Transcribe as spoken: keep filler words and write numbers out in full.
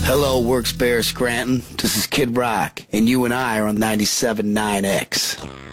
Hello, Works Bear Scranton. This is Kid Rock, and you and I are on ninety-seven point nine X.